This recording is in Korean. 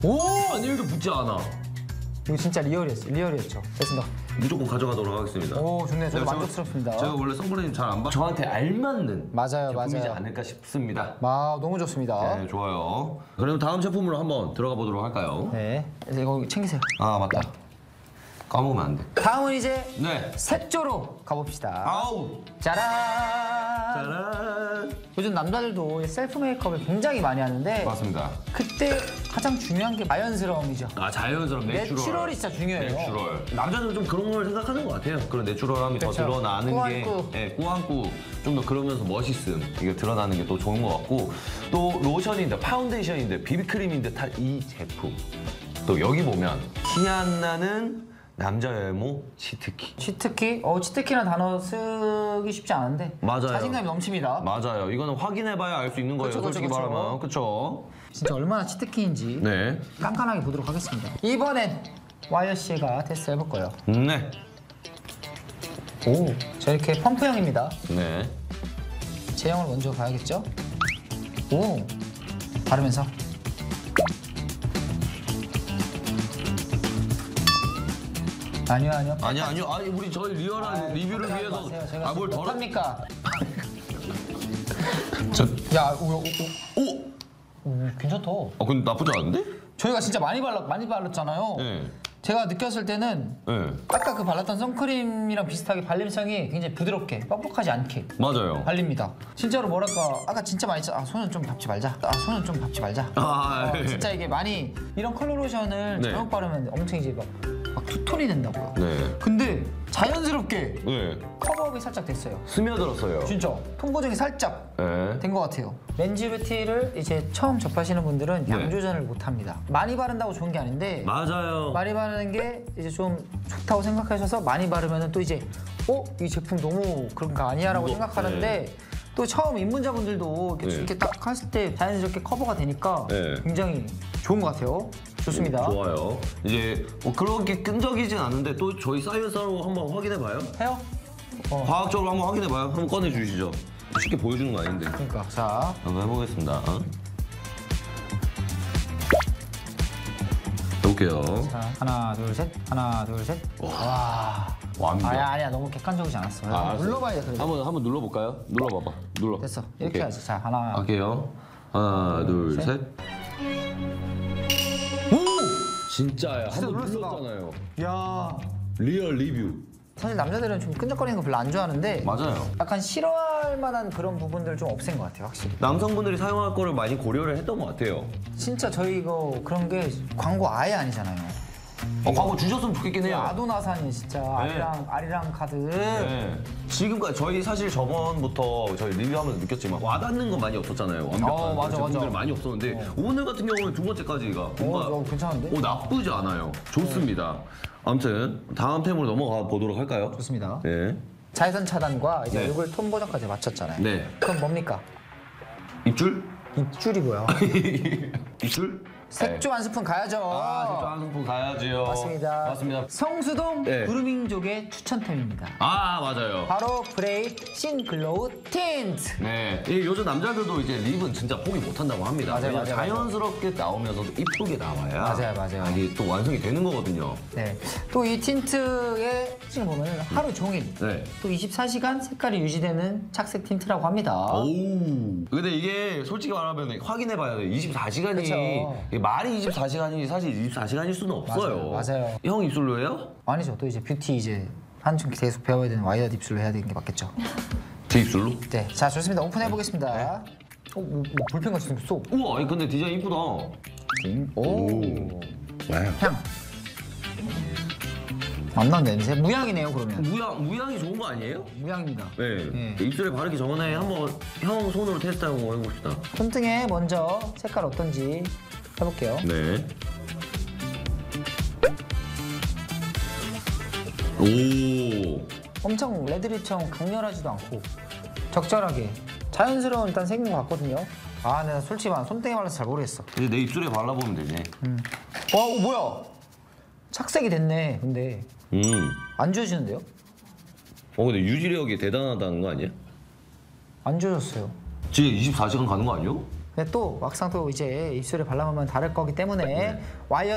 오! 한 1도 붙지 않아. 이거 진짜 리얼이었죠. 됐습니다. 무조건 가져가도록 하겠습니다. 오, 좋네요. 저도 제가- 만족스럽습니다. 제가 원래 선크림 잘 안 봐. 저한테 알맞는 맞아요, 제품이지 맞아요. 않을까 싶습니다. 아, 너무 좋습니다. 네, 좋아요. 그럼 다음 제품으로 한번 들어가 보도록 할까요? 네. 이거 챙기세요. 아, 맞다. 까먹으면 안 돼. 다음은 이제 네. 색조로 가봅시다. 아우! 짜란! 짜란! 요즘 남자들도 셀프 메이크업을 굉장히 많이 하는데 맞습니다. 그때 가장 중요한 게 자연스러움이죠. 아, 자연스러운 내추럴. 내추럴이 진짜 중요해요. 내추럴. 남자들은 좀 그런 걸 생각하는 것 같아요. 그런 내추럴함이 그렇죠. 더 드러나는 꾸안꾸. 게, 꾸안꾸 좀 더 그러면서 멋있음 이게 드러나는 게 또 좋은 것 같고, 또 로션인데 파운데이션인데 비비크림인데 다 이 제품. 또 여기 보면 티 안 나는 남자 외모 치트키. 치트키? 치트키라는 단어 쓰기 쉽지 않은데 맞아요. 자신감이 넘칩니다. 맞아요. 이거는 확인해봐야 알 수 있는 거예요. 그쵸, 솔직히 그쵸. 말하면. 그쵸? 진짜 얼마나 치트키인지 네. 깐깐하게 보도록 하겠습니다. 이번엔 와이어 씨가 테스트 해볼 거예요. 네. 오, 저 이렇게 펌프형입니다. 네. 제형을 먼저 봐야겠죠? 오, 바르면서 아니요. 아니요. 아니, 우리 저희 리얼한 리뷰를 걱정하지 위해서. 마세요. 제가 뭘 덜어? 못합니까? 저, 야, 오! 괜찮다. 근데 나쁘지 않은데? 저희가 진짜 많이 발랐잖아요. 네. 제가 느꼈을 때는 네. 아까 그 발랐던 선크림이랑 비슷하게 발림성이 굉장히 부드럽게 뻑뻑하지 않게 맞아요. 발립니다. 진짜로 뭐랄까 아까 진짜 많이 손은 좀 밟지 말자. 네. 진짜 이게 많이 이런 컬러 로션을 네. 잘못 바르면 엄청 이제 막 투톤이 된다고요. 네. 근데 자연스럽게 네. 커버업이 살짝 됐어요. 스며들었어요. 진짜 톤 보정이 살짝 네. 된 것 같아요. 렌즈 뷰티를 이제 처음 접하시는 분들은 양 네. 조절을 못 합니다. 많이 바른다고 좋은 게 아닌데 맞아요. 많이 바르는 게 이제 좀 좋다고 생각하셔서 많이 바르면 또 이제 이 제품 너무 그런 거 아니야라고 이거, 생각하는데 또 처음 입문자분들도 이렇게, 네. 이렇게 딱 했을 때 자연스럽게 커버가 되니까 네. 굉장히 좋은 것 같아요. 좋습니다. 좋아요. 이제 뭐 그렇게 끈적이진 않은데 또 저희 사이언스로 한번 확인해봐요. 해요? 과학적으로 한번 확인해봐요. 한번 꺼내주시죠. 쉽게 보여주는 거 아닌데. 그러니까 자 한번 해보겠습니다. 해볼게요. 하나 둘 셋 하나 둘 셋. 와. 완벽. 아니야 너무 객관적이지 않았어. 알았어요. 눌러봐야 돼. 그래도. 한번 눌러볼까요? 눌러봐봐. 눌러. 됐어. 이렇게 오케이. 해야지. 자 하나. 할게요. 하나, 둘, 셋. 셋. 진짜야. 한번 놀랐어, 나. 눌렀잖아요. 야. 리얼 리뷰. 사실 남자들은 좀 끈적거리는 거 별로 안 좋아하는데 맞아요. 약간 싫어할 만한 그런 부분들 좀 없앤 것 같아요, 확실히. 남성분들이 사용할 거를 많이 고려를 했던 것 같아요. 진짜 저희 이거 그런 게 광고 아예 아니잖아요. 광고 주셨으면 좋겠긴 해요. 아도나산이 진짜 아리랑 카드. 네. 지금까지 저희 사실 저번부터 저희 리뷰하면서 느꼈지만 와닿는 건 많이 없었잖아요. 완벽한 맞아, 제품들 맞아. 많이 없었는데 오늘 같은 경우는 두 번째까지가 뭔가 괜찮은데? 나쁘지 않아요. 좋습니다. 아무튼 다음 템으로 넘어가 보도록 할까요? 좋습니다. 네. 자외선 차단과 이제 네. 얼굴 톤 보정까지 맞췄잖아요. 네. 그럼 뭡니까? 입줄? 입줄이 뭐야? 입줄? 색조 한 스푼 가야죠. 색조 한 스푼 가야지요. 맞습니다. 맞습니다. 성수동 네. 그루밍족의 추천템입니다. 맞아요. 바로 브레이 신 글로우 틴트. 네. 요즘 남자들도 이제 립은 진짜 포기 못 한다고 합니다. 맞아요, 왜냐면 맞아요, 자연스럽게 나오면서도 이쁘게 나와야 맞아요. 이게 또 완성이 되는 거거든요. 네. 또 이 틴트의 특징을 보면 하루 종일 네. 또 24시간 색깔이 유지되는 착색 틴트라고 합니다. 오. 근데 이게 솔직히 말하면 확인해봐야 돼요. 24시간이 그쵸. 말이 24시간이 사실 24시간일 수는 없어요. 맞아요. 형 입술로 해요? 아니죠. 또 이제 뷰티 이제 한층 계속 배워야 되는 와이어드 입술로 해야 되는 게 맞겠죠. 제 입술로? 네. 자, 좋습니다. 오픈해 보겠습니다. 뭐 볼펜같이 생겼어. 우와, 아니, 근데 디자인 이쁘다. 오. 와우. 향. 안 나는 냄새? 무향이네요, 그러면. 무향이 좋은 거 아니에요? 무향입니다. 네. 입술에 바르기 전에 한번 형 손으로 테스트 한번 해봅시다. 손등에 먼저 색깔 어떤지 해볼게요. 네. 오. 엄청 레드립처럼 강렬하지도 않고 적절하게 자연스러운 일단 색인 것 같거든요. 내가 솔직히 말하면 손등에 발라서 잘 모르겠어. 이제 내 입술에 발라보면 되네. 뭐야? 착색이 됐네. 근데 안 지워지는데요? 근데 유지력이 대단하다는 거 아니야? 안 지워졌어요. 지금 24시간 가는 거 아니요? 근데 또 막상 또 이제 입술에 발라보면 다를 거기 때문에 와이어